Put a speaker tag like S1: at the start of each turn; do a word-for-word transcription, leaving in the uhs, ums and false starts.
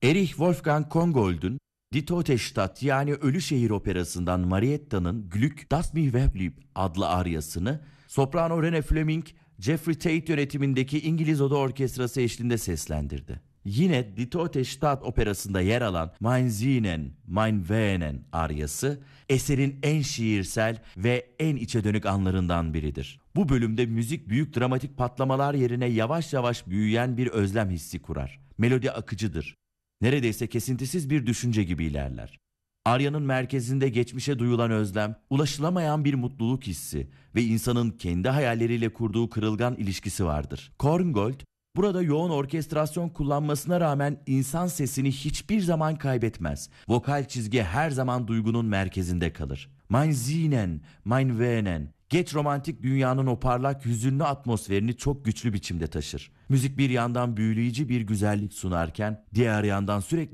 S1: Erich Wolfgang Kongold'un Die Tote Stadt yani Ölü Şehir operasından Marietta'nın Glück das mich verliebt adlı aryasını soprano Rene Fleming, Jeffrey Tate yönetimindeki İngiliz Oda Orkestrası eşliğinde seslendirdi. Yine Die Tote Stadt operasında yer alan Mein Sehnen, Mein Wehnen aryası eserin en şiirsel ve en içe dönük anlarından biridir. Bu bölümde müzik büyük dramatik patlamalar yerine yavaş yavaş büyüyen bir özlem hissi kurar. Melodi akıcıdır. Neredeyse kesintisiz bir düşünce gibi ilerler. Arya'nın merkezinde geçmişe duyulan özlem, ulaşılamayan bir mutluluk hissi ve insanın kendi hayalleriyle kurduğu kırılgan ilişkisi vardır. Korngold, burada yoğun orkestrasyon kullanmasına rağmen insan sesini hiçbir zaman kaybetmez. Vokal çizgi her zaman duygunun merkezinde kalır. Mein Sehnen, Mein Wehnen, geç romantik dünyanın o parlak, hüzünlü atmosferini çok güçlü biçimde taşır. Müzik bir yandan büyüleyici bir güzellik sunarken, diğer yandan sürekli